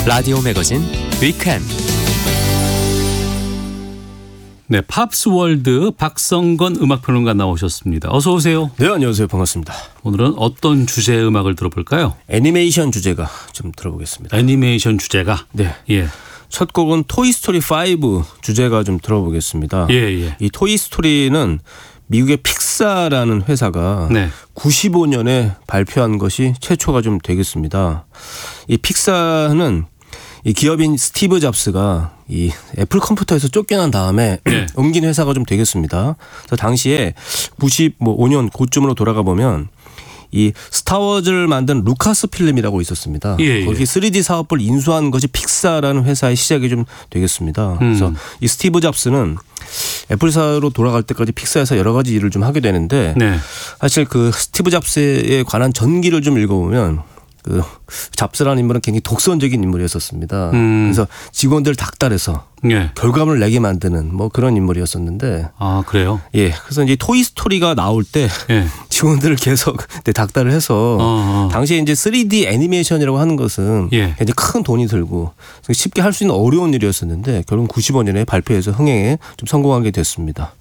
라디오 매거진 위켄드. 네, 팝스월드 박성건 음악평론가 나오셨습니다. 어서 오세요. 네, 안녕하세요. 반갑습니다. 오늘은 어떤 주제의 음악을 들어볼까요? 애니메이션 주제가 좀 들어보겠습니다. 애니메이션 주제가? 네. 예. 첫 곡은 토이스토리 5 주제가 좀 들어보겠습니다. 예. 이 토이스토리는 미국의 픽사라는 회사가 네. 95년에 발표한 것이 최초가 좀 되겠습니다. 이 픽사는 이 기업인 스티브 잡스가 이 애플 컴퓨터에서 쫓겨난 다음에 네. 옮긴 회사가 좀 되겠습니다. 그래서 당시에 95년 그쯤으로 돌아가 보면 이 스타워즈를 만든 루카스 필름이라고 있었습니다. 예. 거기 3D 사업을 인수한 것이 픽사라는 회사의 시작이 좀 되겠습니다. 그래서 이 스티브 잡스는 애플사로 돌아갈 때까지 픽사에서 여러 가지 일을 좀 하게 되는데 네. 사실 그 스티브 잡스에 관한 전기를 좀 읽어보면 그 잡스라는 인물은 굉장히 독선적인 인물이었었습니다. 그래서 직원들 닥달해서 예. 결과물을 내게 만드는 뭐 그런 인물이었었는데. 아, 그래요? 예. 그래서 이제 토이스토리가 나올 때 예. 직원들을 계속 닥달을 해서 당시에 이제 3D 애니메이션이라고 하는 것은 예. 굉장히 큰 돈이 들고 쉽게 할 수 있는 어려운 일이었었는데 결국 95년에 발표해서 흥행에 좀 성공하게 됐습니다.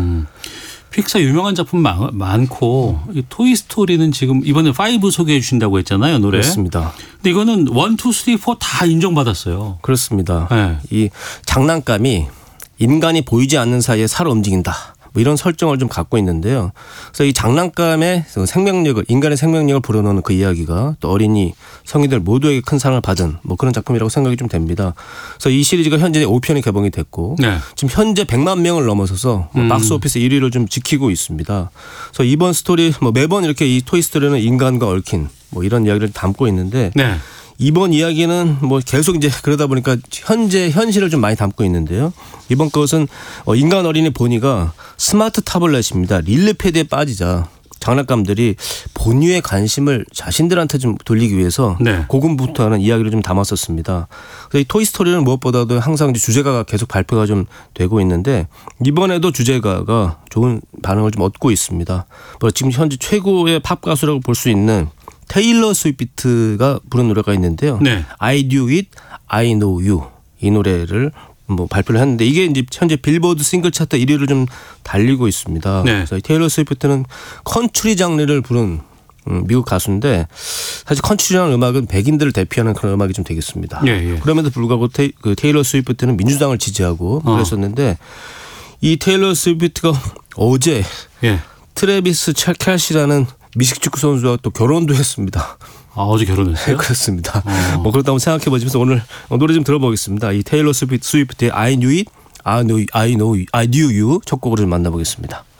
픽사 유명한 작품 많고 이 토이스토리는 지금 이번에 5 소개해 주신다고 했잖아요, 노래. 그렇습니다. 근데 이거는 1, 2, 3, 4 다 인정받았어요. 그렇습니다. 네. 이 장난감이 인간이 보이지 않는 사이에 살아 움직인다. 뭐 이런 설정을 좀 갖고 있는데요. 그래서 이 장난감의 생명력을, 인간의 생명력을 불어넣는 그 이야기가 또 어린이, 성인들 모두에게 큰 사랑을 받은 뭐 그런 작품이라고 생각이 좀 됩니다. 그래서 이 시리즈가 현재 5편이 개봉이 됐고 네. 지금 현재 100만 명을 넘어서서 박스 오피스 1위를 좀 지키고 있습니다. 그래서 이번 스토리 뭐 매번 이렇게 이 토이 스토리는 인간과 얽힌 뭐 이런 이야기를 담고 있는데 네. 이번 이야기는 뭐 계속 이제 그러다 보니까 현실을 좀 많이 담고 있는데요. 이번 것은 인간 어린이 보니가 스마트 타블렛입니다. 릴레패드에 빠지자 장난감들이 본유의 관심을 자신들한테 좀 돌리기 위해서 네. 고군분투하는 이야기를 좀 담았었습니다. 그래서 이 토이스토리는 무엇보다도 항상 이제 주제가가 계속 발표가 좀 되고 있는데 이번에도 주제가가 좋은 반응을 좀 얻고 있습니다. 지금 현재 최고의 팝 가수라고 볼 수 있는 테일러 스위프트가 부른 노래가 있는데요. 네. I do it, I know you 이 노래를 뭐 발표를 했는데 이게 이제 현재 빌보드 싱글 차트 1위를 좀 달리고 있습니다. 네. 그래서 테일러 스위프트는 컨트리 장르를 부른 미국 가수인데 사실 컨트리라는 음악은 백인들을 대표하는 그런 음악이 좀 되겠습니다. 예. 그럼에도 불구하고 테일러 스위프트는 민주당을 지지하고 그랬었는데 이 테일러 스위프트가 어제 예. 트래비스 켈시라는 미식축구 선수와 또 결혼도 했습니다. 아, 어제 결혼했어요? 네, 그렇습니다. 뭐 그렇다고 생각해 보시면서 오늘 노래 좀 들어보겠습니다. 이 테일러 스위프트의 I knew it, I knew you 첫 곡으로 좀 만나보겠습니다.